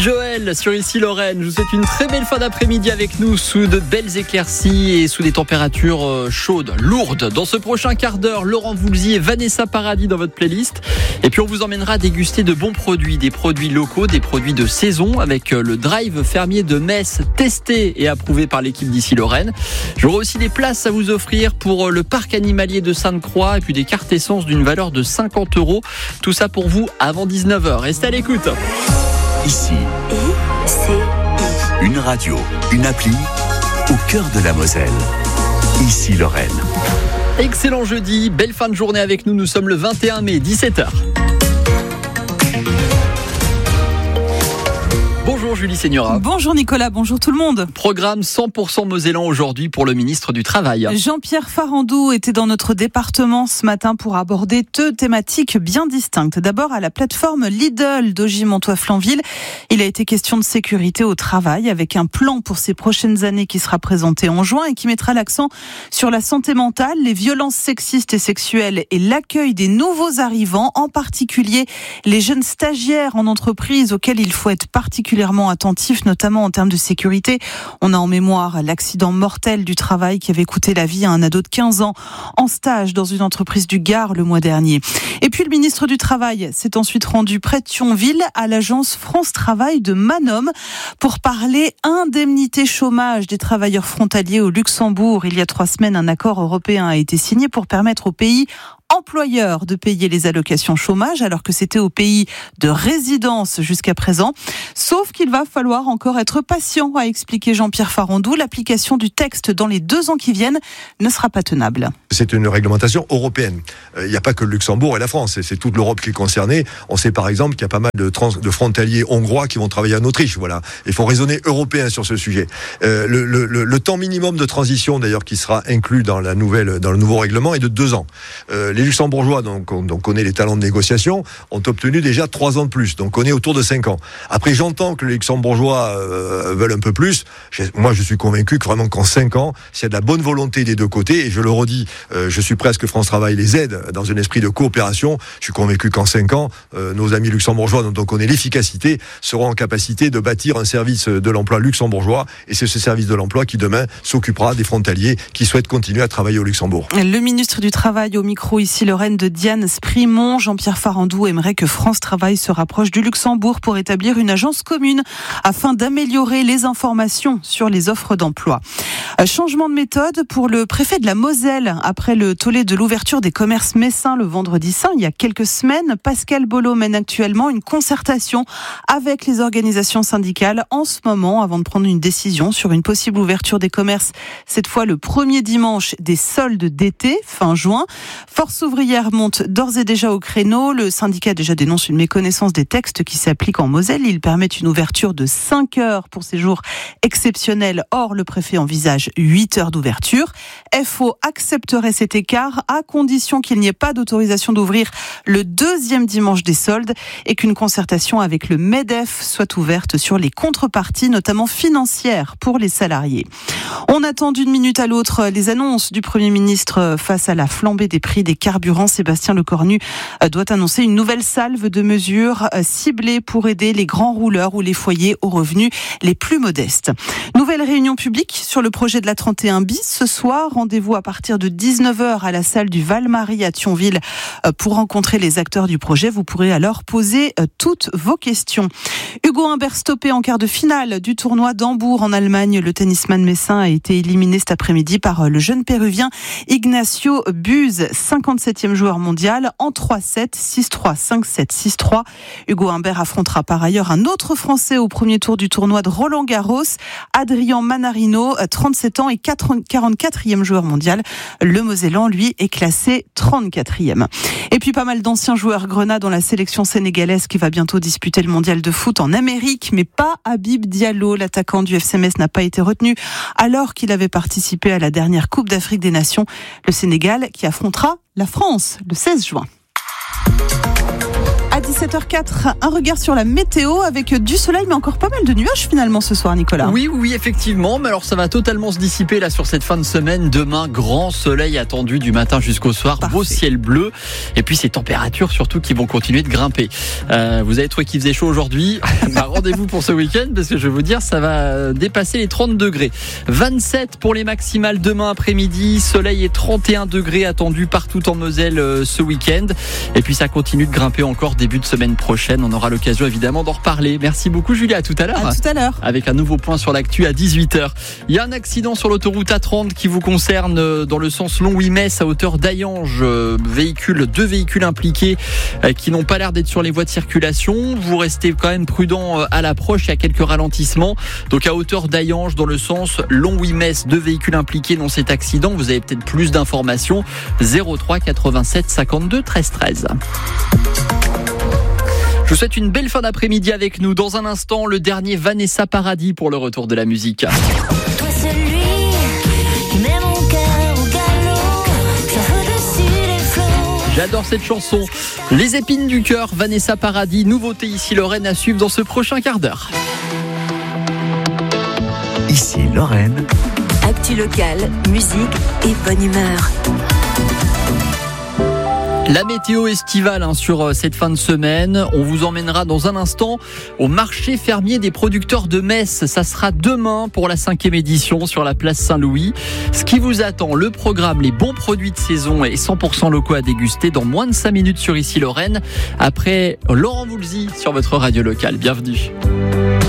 Joël sur Ici Lorraine. Je vous souhaite une très belle fin d'après-midi avec nous sous de belles éclaircies et sous des températures chaudes, lourdes. Dans ce prochain quart d'heure, Laurent Voulzy et Vanessa Paradis dans votre playlist. Et puis on vous emmènera déguster de bons produits, des produits locaux, des produits de saison avec le drive fermier de Metz, testé et approuvé par l'équipe d'Ici Lorraine. J'aurai aussi des places à vous offrir pour le parc animalier de Sainte-Croix et puis des cartes essence d'une valeur de 50 €. Tout ça pour vous avant 19h. Restez à l'écoute. Ici, une radio, une appli au cœur de la Moselle. Ici Lorraine. Excellent jeudi, belle fin de journée avec nous. Nous sommes le 21 mai, 17h. Bonjour Julie Seigneura. Bonjour Nicolas, bonjour tout le monde. Programme 100% mosellan aujourd'hui pour le ministre du Travail. Jean-Pierre Farandou était dans notre département ce matin pour aborder deux thématiques bien distinctes. D'abord à la plateforme Lidl d'Augy-Montois-Flanville. Il a été question de sécurité au travail avec un plan pour ces prochaines années qui sera présenté en juin et qui mettra l'accent sur la santé mentale, les violences sexistes et sexuelles et l'accueil des nouveaux arrivants, en particulier les jeunes stagiaires en entreprise auxquels il faut être particulièrement attentif, notamment en termes de sécurité. On a en mémoire l'accident mortel du travail qui avait coûté la vie à un ado de 15 ans en stage dans une entreprise du Gard le mois dernier. Et puis le ministre du Travail s'est ensuite rendu près de Thionville à l'agence France Travail de Manom pour parler indemnité chômage des travailleurs frontaliers au Luxembourg. Il y a 3 semaines, un accord européen a été signé pour permettre aux pays employeurs de payer les allocations chômage alors que c'était au pays de résidence jusqu'à présent. Sauf qu'il va falloir encore être patient, a expliqué Jean-Pierre Farandou. L'application du texte dans les 2 ans qui viennent ne sera pas tenable. C'est une réglementation européenne. Il n'y a pas que le Luxembourg et la France, c'est toute l'Europe qui est concernée. On sait par exemple qu'il y a pas mal de frontaliers hongrois qui vont travailler en Autriche. Voilà. Il faut raisonner européen sur ce sujet. Le temps minimum de transition d'ailleurs qui sera inclus dans le nouveau règlement est de 2 ans. Les Luxembourgeois, donc on connaît les talents de négociation, ont obtenu déjà 3 ans de plus. Donc on est autour de 5 ans. Après, j'entends que les Luxembourgeois veulent un peu plus. Moi, je suis convaincu que vraiment qu'en 5 ans, s'il y a de la bonne volonté des deux côtés, et je le redis, je suis prêt à ce que France Travail les aide dans un esprit de coopération. Je suis convaincu qu'en 5 ans, nos amis luxembourgeois, dont on connaît l'efficacité, seront en capacité de bâtir un service de l'emploi luxembourgeois. Et c'est ce service de l'emploi qui, demain, s'occupera des frontaliers qui souhaitent continuer à travailler au Luxembourg. Le ministre du Travail au micro ici Lorraine de Diane Sprimont. Jean-Pierre Farandou aimerait que France Travail se rapproche du Luxembourg pour établir une agence commune afin d'améliorer les informations sur les offres d'emploi. Changement de méthode pour le préfet de la Moselle. Après le tollé de l'ouverture des commerces messins le vendredi saint, il y a quelques semaines, Pascal Bolo mène actuellement une concertation avec les organisations syndicales en ce moment avant de prendre une décision sur une possible ouverture des commerces, cette fois le premier dimanche des soldes d'été, fin juin. Force ouvrière monte d'ores et déjà au créneau. Le syndicat déjà dénonce une méconnaissance des textes qui s'appliquent en Moselle. Ils permettent une ouverture de 5 heures pour ces jours exceptionnels. Or, le préfet envisage 8 heures d'ouverture. FO accepterait cet écart à condition qu'il n'y ait pas d'autorisation d'ouvrir le 2e dimanche des soldes et qu'une concertation avec le MEDEF soit ouverte sur les contreparties, notamment financières pour les salariés. On attend d'une minute à l'autre les annonces du Premier ministre face à la flambée des prix des carburants. Sébastien Lecornu doit annoncer une nouvelle salve de mesures ciblées pour aider les grands rouleurs ou les foyers aux revenus les plus modestes. Nouvelle réunion publique sur le projet de la 31 bis. Ce soir, rendez-vous à partir de 19h à la salle du Val-Marie à Thionville pour rencontrer les acteurs du projet. Vous pourrez alors poser toutes vos questions. Hugo Humbert stoppé en quart de finale du tournoi d'Hambourg en Allemagne. Le tennisman messin a été éliminé cet après-midi par le jeune péruvien Ignacio Buse, 57e joueur mondial en 3-7, 6-3, 5-7, 6-3. Hugo Humbert affrontera par ailleurs un autre Français au premier tour du tournoi de Roland-Garros, Adrian Manarino, 37 ans et 44e joueur mondial. Le Mosellan, lui, est classé 34e. Et puis pas mal d'anciens joueurs grenats dans la sélection sénégalaise qui va bientôt disputer le mondial de foot en Amérique, mais pas Habib Diallo. L'attaquant du FC Metz n'a pas été retenu alors qu'il avait participé à la dernière Coupe d'Afrique des Nations. Le Sénégal qui affrontera la France le 16 juin. À 17h04, un regard sur la météo avec du soleil mais encore pas mal de nuages finalement ce soir, Nicolas. Oui, effectivement, mais alors ça va totalement se dissiper là sur cette fin de semaine. Demain, grand soleil attendu du matin jusqu'au soir, Parfait. Beau ciel bleu et puis ces températures surtout qui vont continuer de grimper. Vous avez trouvé qu'il faisait chaud aujourd'hui, rendez-vous pour ce week-end parce que je vais vous dire ça va dépasser les 30 degrés. 27 pour les maximales demain après-midi, soleil et 31 degrés attendus partout en Moselle ce week-end. Et puis ça continue de grimper encore début de semaine prochaine. On aura l'occasion évidemment d'en reparler. Merci beaucoup Julia, à tout à l'heure. À tout à l'heure. Avec un nouveau point sur l'actu à 18h. Il y a un accident sur l'autoroute A30 qui vous concerne dans le sens Longwy-Metz à hauteur d'Ayange. Deux véhicules impliqués qui n'ont pas l'air d'être sur les voies de circulation. Vous restez quand même prudent à l'approche. Il y a quelques ralentissements. Donc à hauteur d'Ayange dans le sens Longwy-Metz, 2 véhicules impliqués dans cet accident. Vous avez peut-être plus d'informations. 03 87 52 13 13. Je vous souhaite une belle fin d'après-midi avec nous. Dans un instant, le dernier Vanessa Paradis pour le retour de la musique. Toi celui qui met mon cœur au galop, ça au-dessus des flots. J'adore cette chanson. Les épines du cœur, Vanessa Paradis, nouveauté ici Lorraine à suivre dans ce prochain quart d'heure. Ici Lorraine. Actu locale, musique et bonne humeur. La météo estivale sur cette fin de semaine. On vous emmènera dans un instant au marché fermier des producteurs de Metz. Ça sera demain pour la 5e édition sur la place Saint-Louis. Ce qui vous attend, le programme, les bons produits de saison et 100% locaux à déguster dans moins de 5 minutes sur Ici Lorraine. Après Laurent Voulzy sur votre radio locale. Bienvenue.